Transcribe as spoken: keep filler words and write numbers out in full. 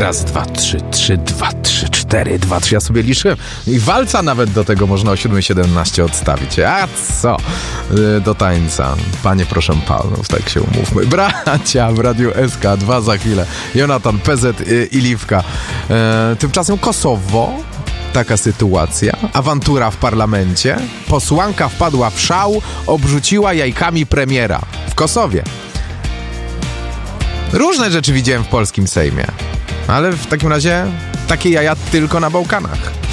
raz, dwa, trzy, trzy, dwa, trzy, cztery, dwa, trzy. Ja sobie liczyłem. I walca nawet do tego można o siódma siedemnaście odstawić. A co? Do tańca. Panie, proszę panów, tak się umówmy. Bracia w Radiu S K, dwa za chwilę. Jonatan, P Z i Liwka. E, tymczasem Kosowo. Taka sytuacja. Awantura w parlamencie. Posłanka wpadła w szał, obrzuciła jajkami premiera. W Kosowie. Różne rzeczy widziałem w polskim Sejmie. Ale w takim razie takie jaja tylko na Bałkanach.